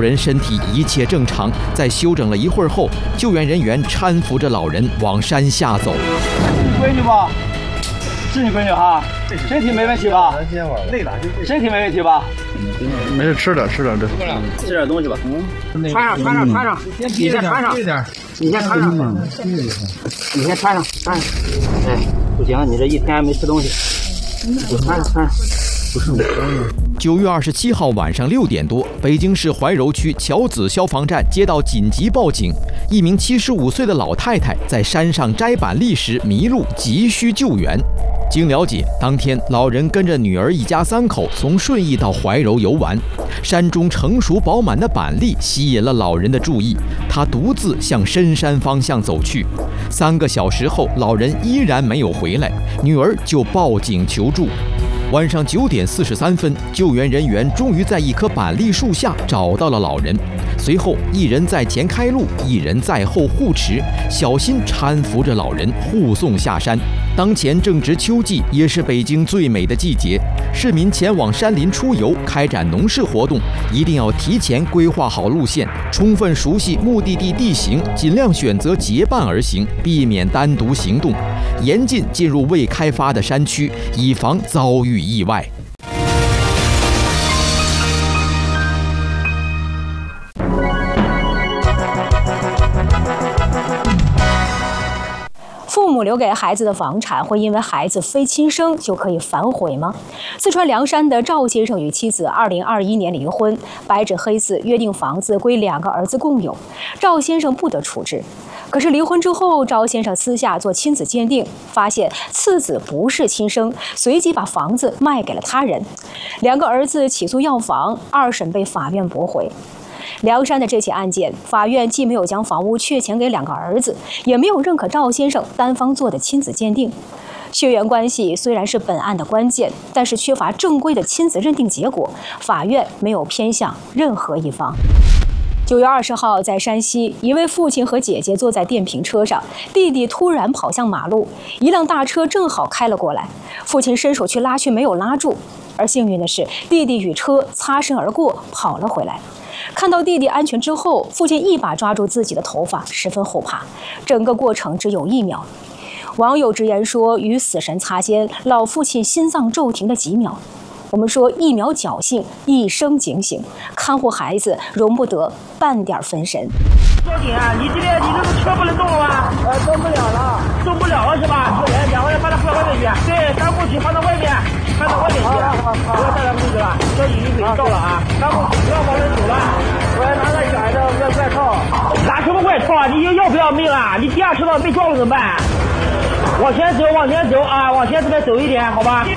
人身体一切正常，在休整了一会儿后，救援人员搀扶着老人往山下走。 你闺女吧？是你闺女哈？身体没问题吧？累了，身体没问题吧？ 没事，吃点这。 吃点东西吧。穿上。你先穿上。你先穿上。你先穿上。哎，不行，你这一天没吃东西。你穿上。不是你。 9月27号晚上6点多，北京市怀柔区桥子消防站接到紧急报警，一名75岁的老太太在山上摘板栗时迷路，急需救援。经了解，当天老人跟着女儿一家3口从顺义到怀柔游玩，山中成熟饱满的板栗吸引了老人的注意，他独自向深山方向走去。3个小时后，老人依然没有回来，女儿就报警求助。晚上9点43分，救援人员终于在一棵板栗树下找到了老人。随后，一人在前开路，一人在后护持，小心搀扶着老人护送下山。当前正值秋季，也是北京最美的季节。市民前往山林出游、开展农事活动，一定要提前规划好路线，充分熟悉目的地地形，尽量选择结伴而行，避免单独行动，严禁进入未开发的山区，以防遭遇意外。 父母留给孩子的房产会因为孩子非亲生就可以反悔吗？四川凉山的赵先生与妻子2021年离婚，白纸黑字约定房子归2个儿子共有，赵先生不得处置。可是离婚之后，赵先生私下做亲子鉴定，发现次子不是亲生，随即把房子卖给了他人。2个儿子起诉要房，2审被法院驳回。凉山的这起案件，法院既没有将房屋确钱给2个儿子，也没有认可赵先生单方做的亲子鉴定。血缘关系虽然是本案的关键，但是缺乏正规的亲子认定结果，法院没有偏向任何一方。9月20号，在山西，一位父亲和姐姐坐在电瓶车上，弟弟突然跑向马路，一辆大车正好开了过来，父亲伸手去拉却没有拉住，而幸运的是，弟弟与车擦身而过，跑了回来。看到弟弟安全之后，父亲一把抓住自己的头发，十分后怕。整个过程只有1秒。网友直言说，与死神擦肩，老父亲心脏骤停了几秒。我们说，1秒侥幸，1生警醒，看护孩子容不得半点分神。 交警啊，你这个车不能动了吗？动不了了，动不了了是吧？2个人把他放外面去，对，当过去放到外面。看到外面去，不要带他出去了。交警已经到了啊，然后不要往人走了。我还拿个远的外套，拿什么外套啊？你要不要命啊？你第2车道被撞了怎么办？往前走啊，往前这边走一点，好吧？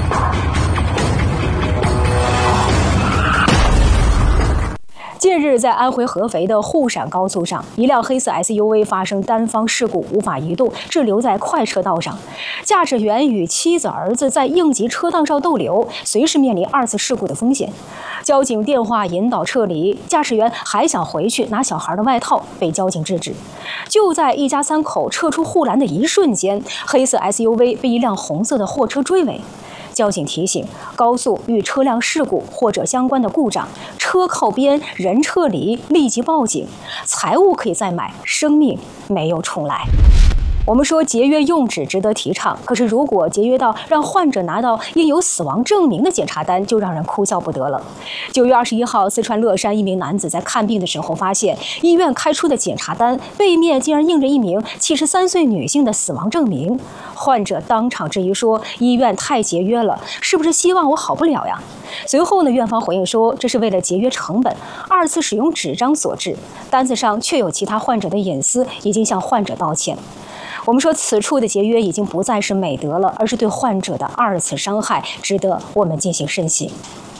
近日，在安徽合肥的沪陕高速上，一辆黑色 SUV 发生单方事故，无法移动，滞留在快车道上。驾驶员与妻子、儿子在应急车道上逗留，随时面临2次事故的风险。交警电话引导撤离，驾驶员还想回去拿小孩的外套，被交警制止。就在一家3口撤出护栏的一瞬间，黑色 SUV 被一辆红色的货车追尾。交警提醒：高速遇车辆事故或者相关的故障，车靠边，人撤离，立即报警。财物可以再买，生命没有重来。我们说节约用纸值得提倡，可是如果节约到让患者拿到印有死亡证明的检查单，就让人哭笑不得了。9月21号，四川乐山一名男子在看病的时候发现，医院开出的检查单背面竟然印着一名73岁女性的死亡证明。患者当场质疑说：“医院太节约了，是不是希望我好不了呀？”随后呢，院方回应说，这是为了节约成本，2次使用纸张所致，单子上确有其他患者的隐私，已经向患者道歉。我们说，此处的节约已经不再是美德了，而是对患者的2次伤害，值得我们进行深省。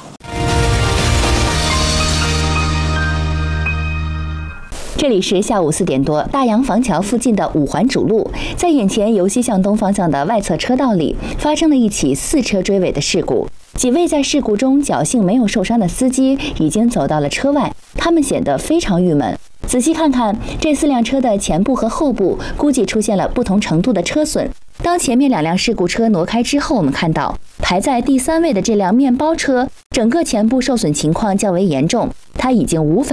这里是下午4点多，大洋房桥附近的5环主路，在眼前由西向东方向的外侧车道里，发生了一起4车追尾的事故。几位在事故中侥幸没有受伤的司机已经走到了车外，他们显得非常郁闷。仔细看看，这4辆车的前部和后部估计出现了不同程度的车损。当前面2辆事故车挪开之后，我们看到排在第3位的这辆面包车，整个前部受损情况较为严重，它已经无法